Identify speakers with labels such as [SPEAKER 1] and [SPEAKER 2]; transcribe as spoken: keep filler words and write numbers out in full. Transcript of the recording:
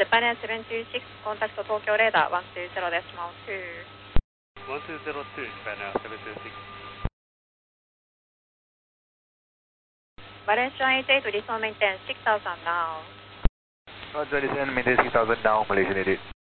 [SPEAKER 1] Japan seven two six, contact Tokyo radar one two zero decimal two.
[SPEAKER 2] one two zero two, Japan seven two six.
[SPEAKER 1] Valencia one eight eight, resume maintain six thousand now.
[SPEAKER 3] Roger, descend maintain six thousand now, Malaysian eight eight.